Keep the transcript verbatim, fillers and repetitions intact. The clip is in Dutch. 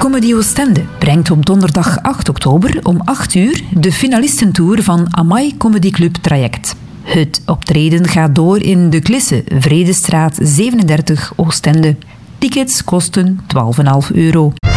Comedy Oostende brengt op donderdag acht oktober om acht uur de finalistentour van Amai Comedy Club Traject. Het optreden gaat door in De Klisse, Vredestraat zevenendertig, Oostende. Tickets kosten twaalf komma vijf euro.